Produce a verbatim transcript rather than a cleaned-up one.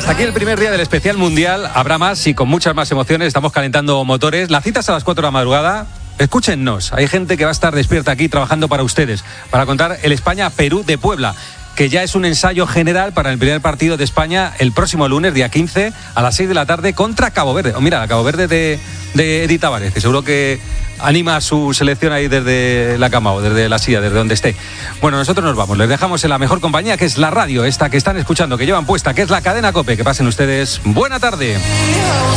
Hasta aquí el primer día del especial mundial. Habrá más y con muchas más emociones. Estamos calentando motores. La cita es a las cuatro de la madrugada. Escúchennos. Hay gente que va a estar despierta aquí trabajando para ustedes, para contar el España-Perú de Puebla, que ya es un ensayo general para el primer partido de España el próximo lunes, día quince, a las seis de la tarde, contra Cabo Verde. Oh, mira, Cabo Verde de, de Edith Álvarez, que seguro que anima a su selección ahí desde la cama o desde la silla, desde donde esté. Bueno, nosotros nos vamos. Les dejamos en la mejor compañía, que es la radio, esta que están escuchando, que llevan puesta, que es la cadena COPE. Que pasen ustedes buena tarde.